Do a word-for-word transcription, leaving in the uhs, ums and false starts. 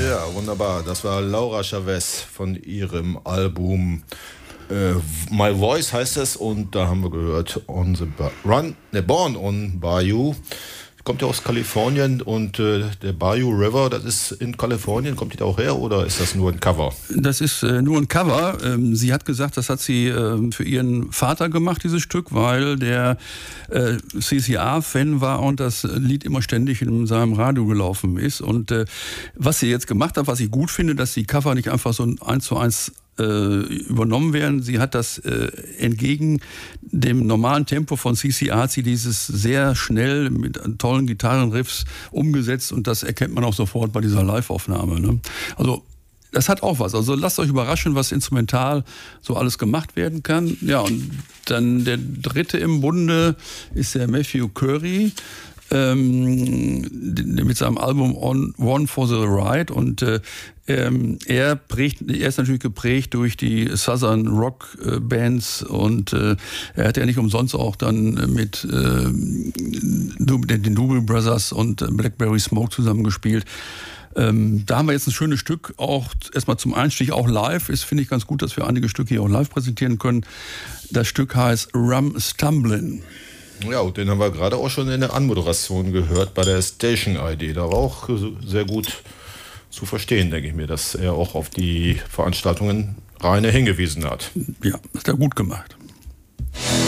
Ja, wunderbar. Das war Laura Chavez von ihrem Album äh, My Voice heißt es, und da haben wir gehört On the ba- Run, ne, Born on Bayou. Kommt ja aus Kalifornien, und äh, der Bayou River, das ist in Kalifornien. Kommt die da auch her, oder ist das nur ein Cover? Das ist äh, nur ein Cover. Ähm, sie hat gesagt, das hat sie äh, für ihren Vater gemacht, dieses Stück, weil der äh, C C R-Fan war und das Lied immer ständig in seinem Radio gelaufen ist. Und äh, was sie jetzt gemacht hat, was ich gut finde, dass die Cover nicht einfach so ein eins zu eins übernommen werden. Sie hat das äh, entgegen dem normalen Tempo von C C R, hat sie dieses sehr schnell mit tollen Gitarrenriffs umgesetzt, und das erkennt man auch sofort bei dieser Live-Aufnahme. Ne? Also das hat auch was. Also lasst euch überraschen, was instrumental so alles gemacht werden kann. Ja, und dann der dritte im Bunde ist der Matthew Curry. Ähm, mit seinem Album On, One for the Ride, und äh, ähm, er, prägt, er ist natürlich geprägt durch die Southern Rock äh, Bands, und äh, er hat ja nicht umsonst auch dann mit äh, den Doobie Brothers und Blackberry Smoke zusammengespielt. Ähm, da haben wir jetzt ein schönes Stück, auch erstmal zum Einstieg, auch live. Ist, finde ich, ganz gut, dass wir einige Stücke hier auch live präsentieren können. Das Stück heißt Rum Stumblin'. Ja, und den haben wir gerade auch schon in der Anmoderation gehört bei der Station I D. Da war auch sehr gut zu verstehen, denke ich mir, dass er auch auf die Veranstaltungen Rainer hingewiesen hat. Ja, das hat er gut gemacht.